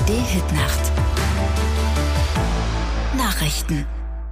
ARD-Hitnacht. Nachrichten.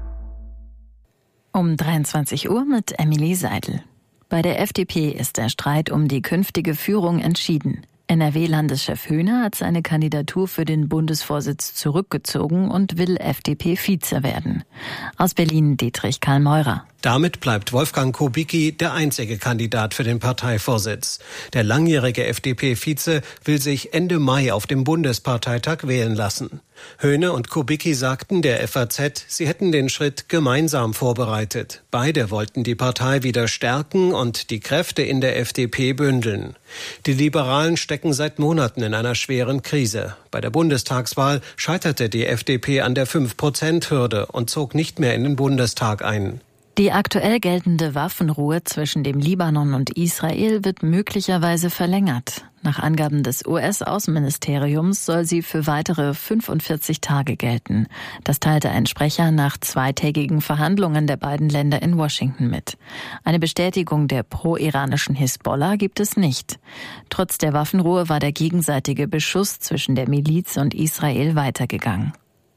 Um 23 Uhr mit Emily Seidel. Bei der FDP ist der Streit um die künftige Führung entschieden. NRW-Landeschef Höhne hat seine Kandidatur für den Bundesvorsitz zurückgezogen und will FDP-Vize werden. Aus Berlin Dietrich Karl Meurer. Damit bleibt Wolfgang Kubicki der einzige Kandidat für den Parteivorsitz. Der langjährige FDP-Vize will sich Ende Mai auf dem Bundesparteitag wählen lassen. Höhne und Kubicki sagten der FAZ, sie hätten den Schritt gemeinsam vorbereitet. Beide wollten die Partei wieder stärken und die Kräfte in der FDP bündeln. Die Liberalen stecken seit Monaten in einer schweren Krise. Bei der Bundestagswahl scheiterte die FDP an der 5%-Hürde und zog nicht mehr in den Bundestag ein. Die aktuell geltende Waffenruhe zwischen dem Libanon und Israel wird möglicherweise verlängert. Nach Angaben des US-Außenministeriums soll sie für weitere 45 Tage gelten. Das teilte ein Sprecher nach zweitägigen Verhandlungen der beiden Länder in Washington mit. Eine Bestätigung der pro-iranischen Hisbollah gibt es nicht. Trotz der Waffenruhe war der gegenseitige Beschuss zwischen der Miliz und Israel weitergegangen.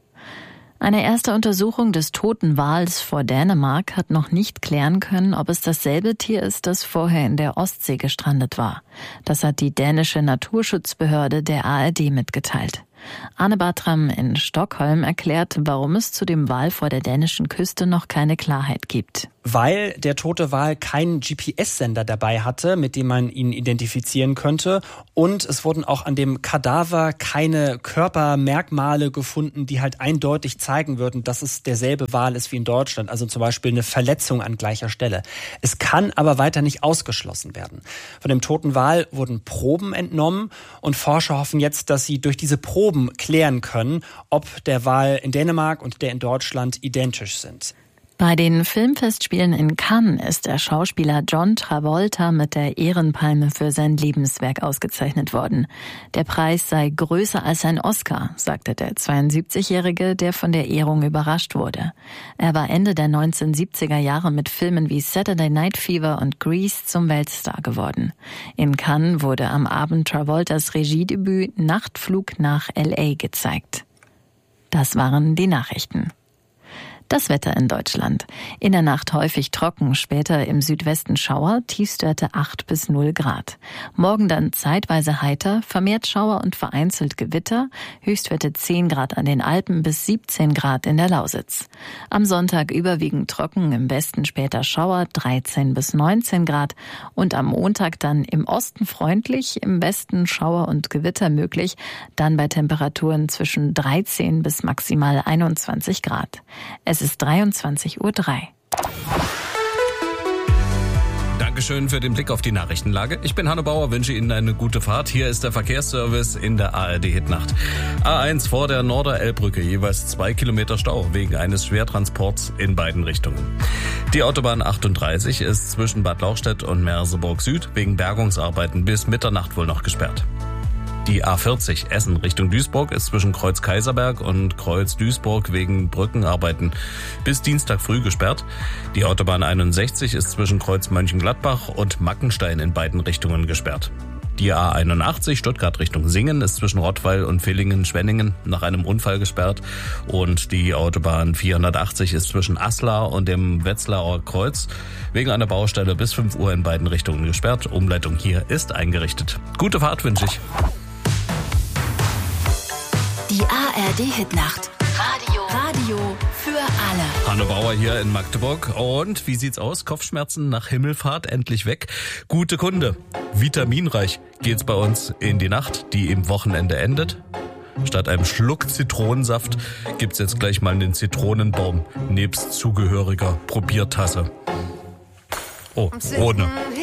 Eine erste Untersuchung des toten Wals vor Dänemark hat noch nicht klären können, ob es dasselbe Tier ist, das vorher in der Ostsee gestrandet war. Das hat die dänische Naturschutzbehörde der ARD mitgeteilt. Arne Bartram in Stockholm erklärt, warum es zu dem Wal vor der dänischen Küste noch keine Klarheit gibt. Weil der tote Wal keinen GPS-Sender dabei hatte, mit dem man ihn identifizieren könnte. Und es wurden auch an dem Kadaver keine Körpermerkmale gefunden, die halt eindeutig zeigen würden, dass es derselbe Wal ist wie in Deutschland. Also zum Beispiel eine Verletzung an gleicher Stelle. Es kann aber weiter nicht ausgeschlossen werden. Von dem toten Wal wurden Proben entnommen und Forscher hoffen jetzt, dass sie durch diese Proben klären können, ob der Wal in Dänemark und der in Deutschland identisch sind. Bei den Filmfestspielen in Cannes ist der Schauspieler John Travolta mit der Ehrenpalme für sein Lebenswerk ausgezeichnet worden. Der Preis sei größer als ein Oscar, sagte der 72-Jährige, der von der Ehrung überrascht wurde. Er war Ende der 1970er Jahre mit Filmen wie Saturday Night Fever und Grease zum Weltstar geworden. In Cannes wurde am Abend Travoltas Regiedebüt Nachtflug nach L.A. gezeigt. Das waren die Nachrichten. Das Wetter in Deutschland. In der Nacht häufig trocken, später im Südwesten Schauer, Tiefstwerte 8 bis 0 Grad. Morgen dann zeitweise heiter, vermehrt Schauer und vereinzelt Gewitter, Höchstwerte 10 Grad an den Alpen bis 17 Grad in der Lausitz. Am Sonntag überwiegend trocken, im Westen später Schauer, 13 bis 19 Grad und am Montag dann im Osten freundlich, im Westen Schauer und Gewitter möglich, dann bei Temperaturen zwischen 13 bis maximal 21 Grad. Es ist 23:03 Uhr. Dankeschön für den Blick auf die Nachrichtenlage. Ich bin Hanno Bauer, wünsche Ihnen eine gute Fahrt. Hier ist der Verkehrsservice in der ARD-Hitnacht. A1 vor der Norderelbbrücke, jeweils 2 Kilometer Stau wegen eines Schwertransports in beiden Richtungen. Die Autobahn 38 ist zwischen Bad Lauchstädt und Merseburg Süd wegen Bergungsarbeiten bis Mitternacht wohl noch gesperrt. Die A40 Essen Richtung Duisburg ist zwischen Kreuz Kaiserberg und Kreuz Duisburg wegen Brückenarbeiten bis Dienstag früh gesperrt. Die Autobahn 61 ist zwischen Kreuz Mönchengladbach und Mackenstein in beiden Richtungen gesperrt. Die A81 Stuttgart Richtung Singen ist zwischen Rottweil und Villingen-Schwenningen nach einem Unfall gesperrt. Und die Autobahn 480 ist zwischen Aslar und dem Wetzlarer Kreuz wegen einer Baustelle bis 5 Uhr in beiden Richtungen gesperrt. Umleitung hier ist eingerichtet. Gute Fahrt wünsche ich. Die ARD-Hitnacht. Radio für alle. Hanno Bauer hier in Magdeburg. Und wie sieht's aus? Kopfschmerzen nach Himmelfahrt endlich weg. Gute Kunde. Vitaminreich geht's bei uns in die Nacht, die im Wochenende endet. Statt einem Schluck Zitronensaft gibt's jetzt gleich mal einen Zitronenbaum nebst zugehöriger Probiertasse. Oh, ohne.